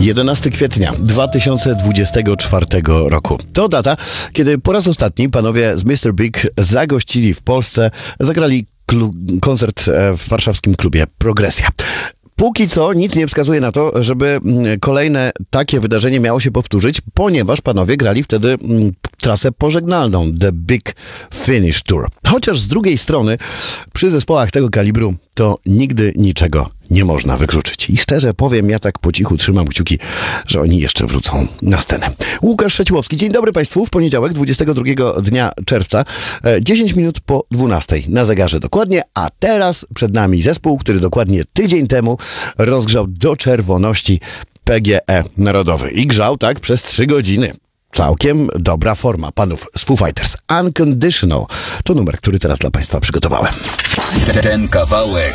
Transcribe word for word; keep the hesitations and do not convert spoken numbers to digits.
jedenastego kwietnia dwa tysiące dwudziestego czwartego roku. To data, kiedy po raz ostatni panowie z mister Big zagościli w Polsce, zagrali klu- koncert w warszawskim klubie Progresja. Póki co nic nie wskazuje na to, żeby kolejne takie wydarzenie miało się powtórzyć, ponieważ panowie grali wtedy trasę pożegnalną, The Big Finish Tour. Chociaż z drugiej strony przy zespołach tego kalibru to nigdy niczego nie można wykluczyć. I szczerze powiem, ja tak po cichu trzymam kciuki, że oni jeszcze wrócą na scenę. Łukasz Szeciłowski, dzień dobry Państwu. W poniedziałek, dwudziestego drugiego dnia czerwca, dziesięć minut po dwunastej na zegarze dokładnie, a teraz przed nami zespół, który dokładnie tydzień temu rozgrzał do czerwoności P G E Narodowy. I grzał tak przez trzy godziny. Całkiem dobra forma panów z Foo Fighters. Unconditional to numer, który teraz dla Państwa przygotowałem. Ten kawałek